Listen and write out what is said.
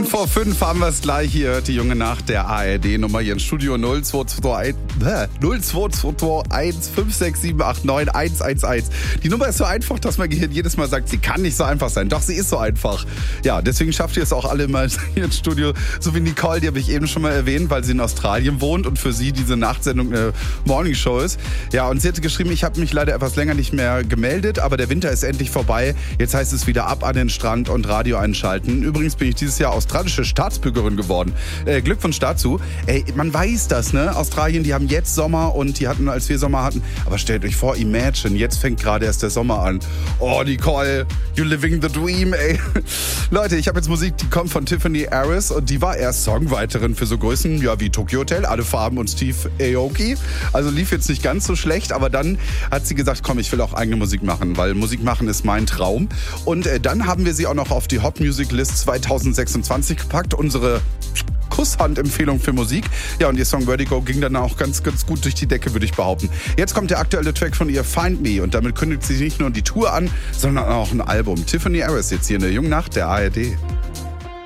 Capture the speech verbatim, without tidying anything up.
vor fünf haben wir es gleich. Hier hört die junge Nacht der A R D-Nummer hier im Studio null zwei zwei zwei eins fünf sechs sieben acht neun eins eins eins. Die Nummer ist so einfach, dass mein Gehirn jedes Mal sagt, sie kann nicht so einfach sein. Doch, sie ist so einfach. Ja, deswegen schafft ihr es auch alle mal hier ins Studio. So wie Nicole, die habe ich eben schon mal erwähnt, weil sie in Australien wohnt und für sie diese Nachtsendung eine Morningshow ist. Ja, und sie hatte geschrieben, ich habe mich leider etwas länger nicht mehr gemeldet, aber der Winter ist endlich vorbei. Jetzt heißt es wieder ab an den Strand und Radio einschalten. Übrigens bin ich dieses Jahr australische Staatsbürgerin geworden. Äh, Glückwunsch dazu. Ey, man weiß das, ne? Australien, die haben jetzt Sommer und die hatten, als wir Sommer hatten. Aber stellt euch vor, imagine, jetzt fängt gerade erst der Sommer an. Oh, Nicole, you living the dream, ey. Leute, ich habe jetzt Musik, die kommt von Tiffany Harris und die war erst Songwriterin für so Größen, ja, wie Tokyo Hotel, Alle Farben und Steve Aoki. Also lief jetzt nicht ganz so schlecht, aber dann hat sie gesagt, komm, ich will auch eigene Musik machen, weil Musik machen ist mein Traum. Und äh, dann haben wir sie auch noch auf die Hot Music List zwanzig sechsundzwanzig gepackt, unsere Kusshand-Empfehlung für Musik. Ja, und ihr Song Vertigo ging dann auch ganz, ganz gut durch die Decke, würde ich behaupten. Jetzt kommt der aktuelle Track von ihr, Find Me. Und damit kündigt sie nicht nur die Tour an, sondern auch ein Album. Tiffany Harris jetzt hier in der jungen Nacht der A R D.